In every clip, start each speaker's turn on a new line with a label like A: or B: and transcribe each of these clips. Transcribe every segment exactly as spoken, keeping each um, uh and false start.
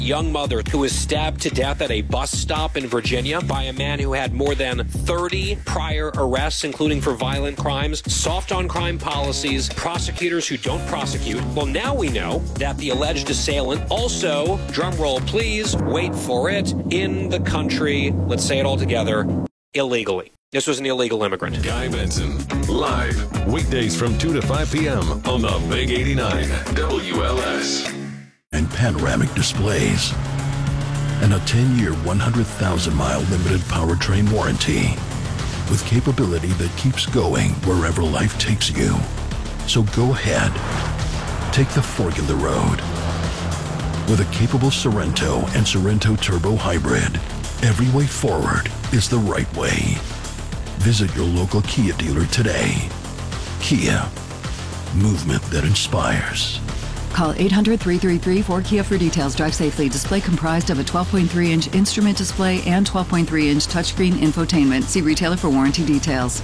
A: young mother who was stabbed to death at a bus stop in Virginia by a man who had more than thirty prior arrests, including for violent crimes, soft on crime policies, prosecutors who don't prosecute. Well, now we know that the alleged assailant also, drumroll please, wait for it, in the country, let's say it all together, illegally. This was an illegal immigrant.
B: Guy Benson, live, weekdays from two to five p.m. on the Big eighty-nine W L S.
C: And panoramic displays. And a ten-year, one hundred thousand mile limited powertrain warranty. With capability that keeps going wherever life takes you. So go ahead. Take the fork in the road. With a capable Sorento and Sorento Turbo Hybrid, every way forward is the right way. Visit your local Kia dealer today. Kia. Movement that inspires.
D: Call eight hundred, three three three, four Kia for details. Drive safely. Display comprised of a twelve point three inch instrument display and twelve point three inch touchscreen infotainment. See retailer for warranty details.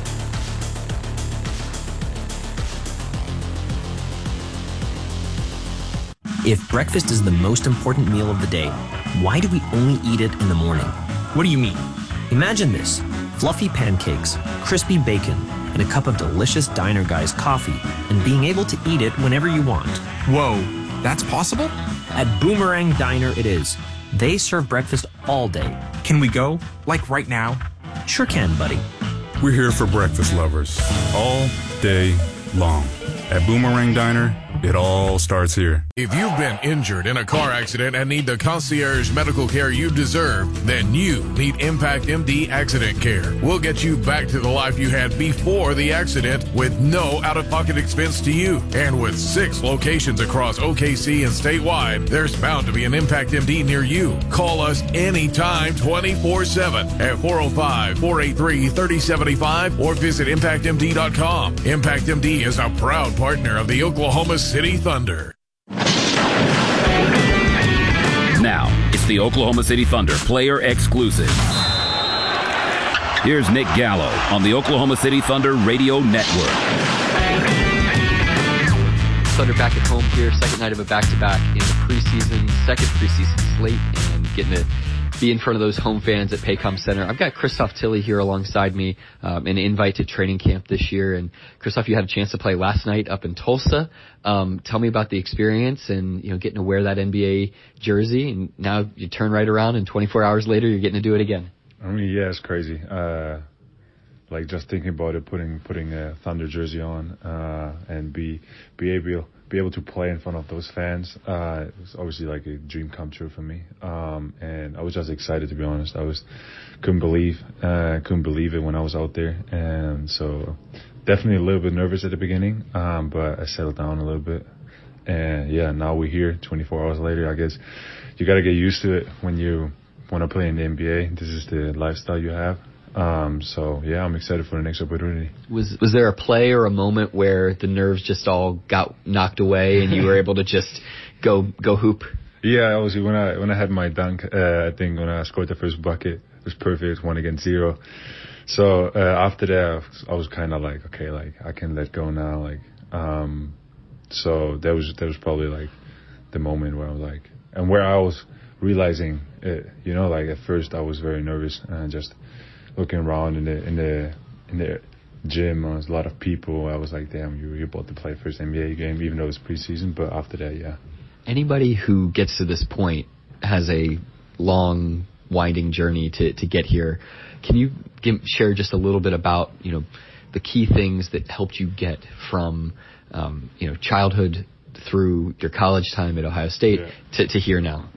E: If breakfast is the most important meal of the day, why do we only eat it in the morning?
F: What do you mean?
E: Imagine this: fluffy pancakes, crispy bacon, and a cup of delicious Diner Guys coffee, and being able to eat it whenever you want.
F: Whoa, that's possible?
E: At Boomerang Diner it is. They serve breakfast all day.
F: Can we go? Like right now?
E: Sure can, buddy.
G: We're here for breakfast lovers, all day long. At Boomerang Diner, it all starts here.
B: If you've been injured in a car accident and need the concierge medical care you deserve, then you need Impact M D Accident Care. We'll get you back to the life you had before the accident with no out-of-pocket expense to you. And with six locations across O K C and statewide, there's bound to be an Impact M D near you. Call us anytime twenty-four seven at four oh five, four eight three, three oh seven five or visit impact m d dot com. Impact M D is a proud partner of the Oklahoma City Thunder.
H: Now, it's the Oklahoma City Thunder player exclusive. Here's Nick Gallo on the Oklahoma City Thunder Radio Network.
I: Thunder back at home here, second night of a back-to-back in the preseason, second preseason slate, and getting to be in front of those home fans at Paycom Center. I've got Christoph Tilley here alongside me, um, an invite to training camp this year. And Christoph, you had a chance to play last night up in Tulsa. Um, tell me about the experience and, you know, getting to wear that N B A jersey. And now you turn right around and twenty-four hours later, you're getting to do it again.
J: I mean, yeah, it's crazy. Uh, like just thinking about it, putting, putting a Thunder jersey on, uh, and be, be able, be able to play in front of those fans. Uh, it was obviously like a dream come true for me. Um, and I was just excited, to be honest. I was, couldn't believe, uh, couldn't believe it when I was out there. And so definitely a little bit nervous at the beginning. Um, but I settled down a little bit. And yeah, now we're here twenty-four hours later. I guess you got to get used to it when you want to play in the N B A. This is the lifestyle you have. Um, so yeah, I'm excited for the next opportunity.
I: Was was there a play or a moment where the nerves just all got knocked away and you were able to just go go hoop?
J: Yeah, obviously when I when I had my dunk, uh, I think when I scored the first bucket, it was perfect, one against zero. So uh, after that, I was kind of like, okay, like I can let go now. Like, um, so that was that was probably like the moment where I was like, and where I was realizing, it, you know, like at first I was very nervous and just looking around in the in the in the gym, there was a lot of people. I was like, damn, you're about to play first N B A game, even though it's preseason. But after that, yeah.
I: Anybody who gets to this point has a long, winding journey to, to get here. Can you give, share just a little bit about, you know, the key things that helped you get from, um, you know, childhood through your college time at Ohio State yeah. to, to here now?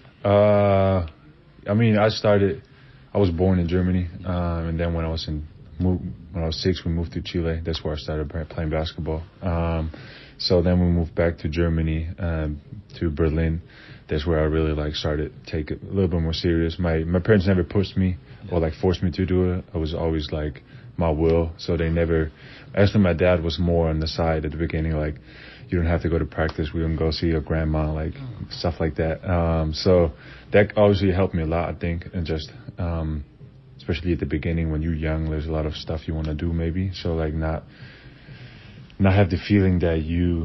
J: Uh, I mean, I started. I was born in Germany, um, and then when I was in when I was six, we moved to Chile. That's where I started playing basketball. Um, so then we moved back to Germany, um, to Berlin. That's where I really like started to take it a little bit more serious. My my parents never pushed me or like forced me to do it. I was always like my will. So they never. Actually, my dad was more on the side at the beginning, like, you don't have to go to practice. We can go see your grandma, like stuff like that. Um, so that obviously helped me a lot, I think, and just, um, especially at the beginning when you're young, there's a lot of stuff you want to do maybe. So like not, not have the feeling that you